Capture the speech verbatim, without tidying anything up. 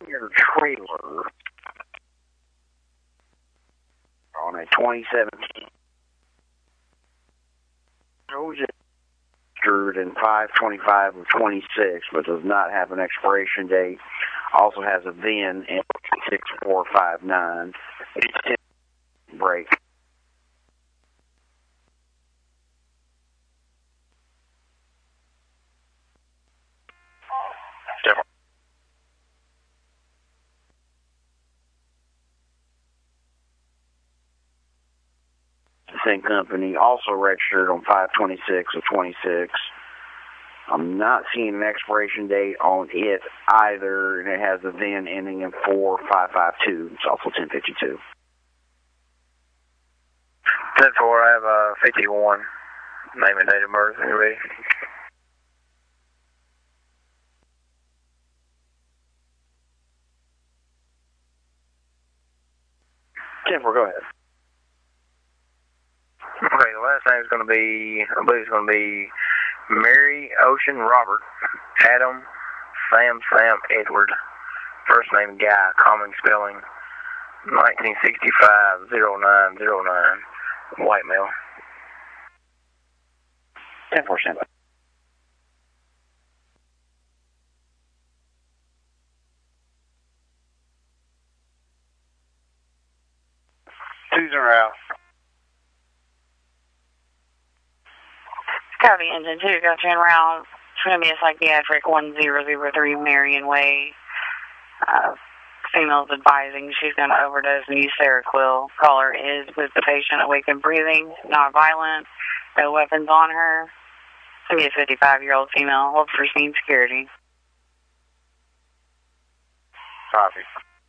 your trailer on a twenty seventeen registered in five twenty-five of twenty-six, but does not have an expiration date. Also has a V I N in six four five nine. It's break. Same company, also registered on five twenty-six of twenty-six. I'm not seeing an expiration date on it either, and it has a V I N ending in four five five two. It's also ten fifty-two. ten four, I have a fifty-one. Name and date of birth, are you ready? ten four, go ahead. Okay, the last name is going to be, I believe it's going to be Mary Ocean Robert, Adam Sam Sam Edward, first name Guy, common spelling, nineteen sixty-five oh nine oh nine, white male. ten four, stand by. Two's in route. Copy, engine two, got you in route. It's going to be a psychiatric one zero zero three Marion Way. Uh, female's advising she's going to overdose and use Seroquel. Caller is with the patient, awake and breathing, not violent, no weapons on her. It's going to be a fifty-five-year-old female. Hold for scene security. Copy.